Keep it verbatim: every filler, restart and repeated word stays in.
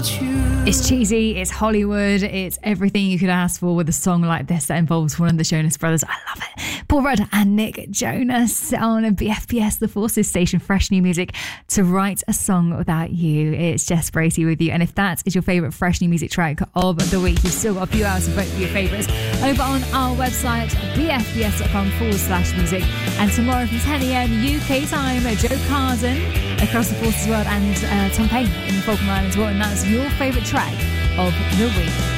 It's cheesy, it's Hollywood, it's everything you could ask for with a song like this that involves one of the Jonas Brothers. I love it. Paul Rudd and Nick Jonas on B F B S, the Forces station, fresh new music to write a song without you. It's Jess Bracey with you. And if that is your favourite fresh new music track of the week, you've still got a few hours to vote for your favourites over on our website, bfbs.com forward slash music. And tomorrow from ten a.m. U K time, Joe Carden across the Forces world and uh, Tom Payne in the Falkland Islands. Well, and that's your favourite track of the week.